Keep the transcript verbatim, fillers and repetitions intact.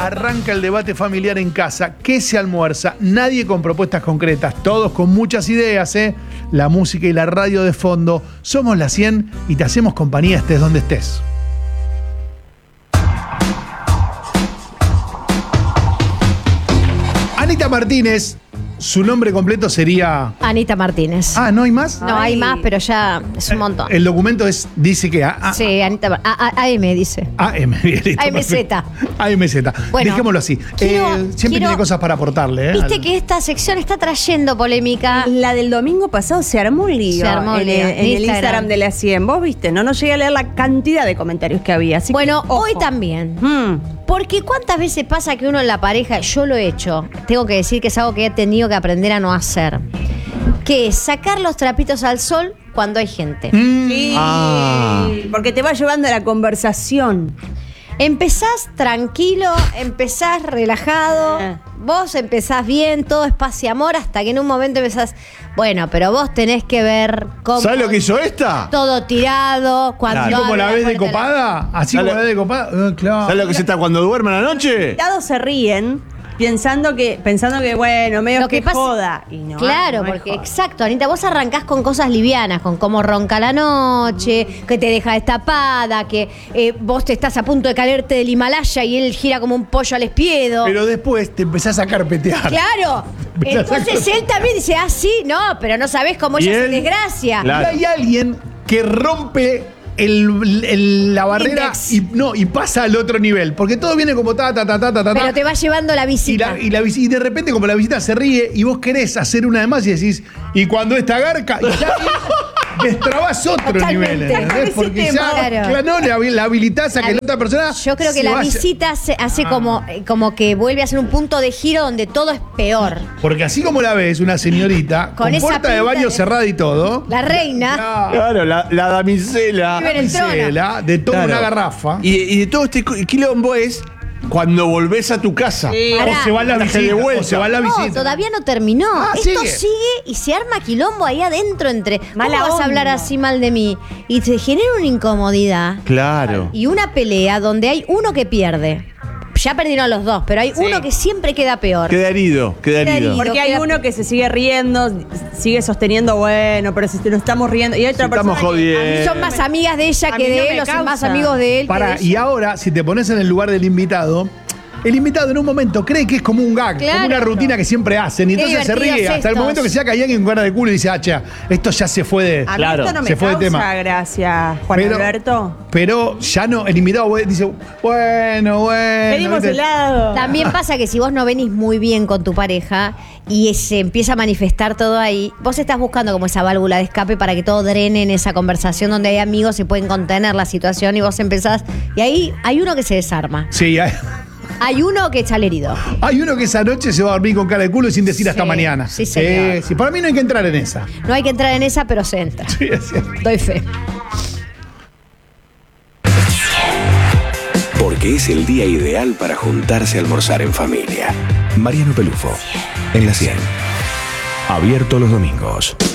Arranca el debate familiar en casa. ¿Qué se almuerza? Nadie con propuestas concretas, todos con muchas ideas, ¿eh? La música y la radio de fondo. Somos la cien y te hacemos compañía estés donde estés. Anita Martínez, su nombre completo sería... Anita Martínez. Ah, ¿no hay más? No, hay más, pero ya es un montón. El documento es, dice que... A, a, sí, Anita Mar- A- A- AM dice. A M, bien, listo, A M Z. perfecto. A M Z. Bueno, dejémoslo así. quiero- Eh, siempre quiero- tiene cosas para aportarle. ¿eh? Viste Al- que esta sección está trayendo polémica. La del domingo pasado se armó un lío Se armó un en, lío. el, en el Instagram. Instagram de la cien. Vos viste, no nos llegué a leer la cantidad de comentarios que había. Así Bueno, que, ojo. hoy también. Mm. Porque cuántas veces pasa que uno en la pareja, yo lo he hecho, tengo que decir que es algo que he tenido que aprender a no hacer, que es sacar los trapitos al sol cuando hay gente. Mm, Sí, Ah. porque te va llevando a la conversación. Empezás tranquilo, empezás relajado, Ah. vos empezás bien, todo es paz y amor, hasta que en un momento empezás, bueno, pero vos tenés que ver cómo... ¿Sabes lo que hizo esta? Todo tirado, cuando... Así como abre la ves de puerta copada. Así Dale. como la ves de copada. eh, claro. ¿Sabes lo que se está cuando duerme a la noche? Todos se ríen pensando que, pensando que bueno, medio Lo que, que pasa- joda. Y no, Claro, no es porque joda. exacto, Anita, vos arrancás con cosas livianas, con cómo ronca la noche, que te deja destapada, que eh, vos te estás a punto de caerte del Himalaya y él gira como un pollo al espiedo. Pero después te empezás a carpetear. Claro. Empezás a Entonces sacar- él también dice, ah, sí, no, pero no sabés cómo ¿Y ella se él? desgracia. Claro. Y hay alguien que rompe el, el- la barrera Index. y, no, y pasa al otro nivel. Porque todo viene como ta, ta, ta, ta, ta, ta. Pero te va llevando la y, visita. la, y, la visi- y de repente, como la visita se ríe y vos querés hacer una de más y decís, y cuando esta garca, y ya destrabás otro Totalmente. nivel, ¿entendés? Ese Porque tema. ya, Claro. claro, no, la, la habilitás a que la otra persona. Yo creo que se la vaya. visita se hace como, eh, como que vuelve a ser un punto de giro donde todo es peor. Porque así como la ves, una señorita, Con con, esa puerta de pinta baño de- cerrada y todo. La reina. Claro. Claro, la, la damisela. Vive en el trono. Pincela, de toda Claro. una garrafa. Y, y de todo este co- quilombo es cuando volvés a tu casa. Sí. o Pará. se va la Traje de visita. vuelta. O se va la No, visita. todavía no terminó. Ah, Esto sigue. sigue. y se arma quilombo ahí adentro entre. Mala ¿Cómo vas a onda. hablar así mal de mí? Y se genera una incomodidad Claro. y una pelea donde hay uno que pierde. Ya perdieron los dos, pero hay Sí. uno que siempre queda peor. Queda herido, queda Queda herido. herido. Porque hay queda- uno que se sigue riendo, sigue sosteniendo, bueno, pero si nos estamos riendo. Y hay otra Si persona estamos que- jodiendo. Son más amigas de ella a que mí no de me él, o son causa. más amigos de él. que Para, de y ella. ahora, si te pones en el lugar del invitado, el invitado en un momento cree que es como un gag, Claro. como una rutina que siempre hacen. Y Qué entonces se ríe divertidos hasta el estos. momento que se saca alguien con cara de culo y dice, ah, che, esto ya se fue de. A mí Claro, esto no me se fue de causa tema. gracia, Juan Pero- Alberto. Pero ya no, el invitado dice, bueno, bueno. Pedimos ¿viste? helado. También pasa que si vos no venís muy bien con tu pareja y se empieza a manifestar todo ahí, vos estás buscando como esa válvula de escape para que todo drene en esa conversación donde hay amigos y pueden contener la situación y vos empezás. Y ahí hay uno que se desarma. Sí, hay, Hay uno que echa el herido. hay uno que esa noche se va a dormir con cara de culo y sin decir hasta Sí, mañana. sí, señor. Eh, sí, para mí no hay que entrar en esa. No hay que entrar en esa, pero se entra. Sí, es cierto. Doy fe. Porque es el día ideal para juntarse a almorzar en familia. Mariano Pelufo, en la cien. Abierto los domingos.